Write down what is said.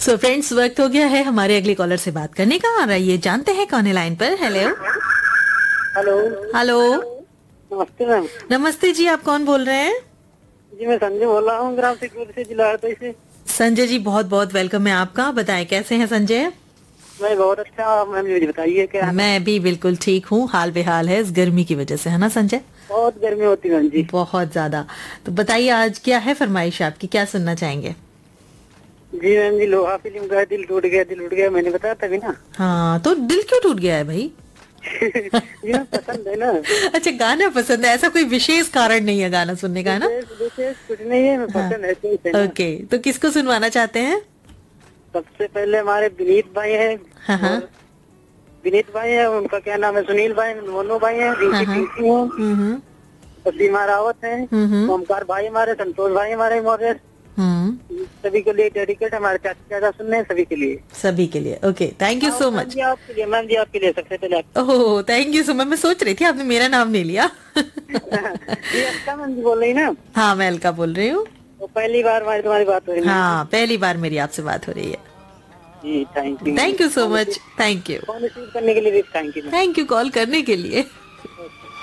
So friends, वक्त हो गया है हमारे अगले कॉलर से बात करने का। और आइए जानते हैं कौन है लाइन पर। Hello hello. हेलो। नमस्ते मैम। नमस्ते जी, आप कौन बोल रहे हैं? जी मैं संजय बोल रहा हूँ, ग्राम सिकूर से, जिला हरदोई से। संजय जी, बहुत बहुत वेलकम है आपका। बताएं कैसे हैं संजय? मैं बहुत अच्छा। मैम मुझे बताइए क्या। मैं भी बिल्कुल ठीक हूँ। हाल बेहाल है इस गर्मी की वजह से, है ना संजय? बहुत गर्मी होती है मैम जी। बहुत ज्यादा। तो बताइए आज क्या है फरमाइश आपकी, क्या सुनना चाहेंगे? जी मैम जी, लोहा फिल्म का दिल टूट गया दिल टूट गया, मैंने बताया तभी ना। हाँ, तो दिल क्यों टूट गया है भाई? जी मैम पसंद है ना। अच्छा, गाना पसंद है, ऐसा कोई विशेष कारण नहीं है गाना सुनने का, है ना? विशेष विशेष कुछ नहीं है, मैं हाँ। पसंद है ना। ओके, तो किसको सुनवाना चाहते हैं? सबसे पहले हमारे विनीत भाई है। हाँ हाँ विनीत भाई है, उनका क्या नाम है, सुनील भाई, मोनू भाई है, हाँ रिंकी हाँ। पिंकी है, हम्म सीमा रावत है, हम्म ओमकार भाई हमारे, संतोष भाई हमारे मोरे। हम्म। सभी के लिए डेडिकेट, हमारे चाचा चाचा सुनने सभी के लिए। सभी के लिए। Okay, thank you so much. आपके लिए मैम जी, आपके लिए सबसे पहले ओह, थैंक यू सो मच। मैं सोच रही थी आपने मेरा नाम नहीं लिया। जी अच्छा मैम जी बोल रही ना। हाँ, मैं अलका बोल रही हूँ। तो पहली बार हमारी तुम्हारी बात हो रही है। हाँ, पहली बार मेरी आपसे बात हो रही है। जी thank you. Thank you so much. Thank you. Phone receive करने के लिए भी thank you. Thank you call करने के लिए।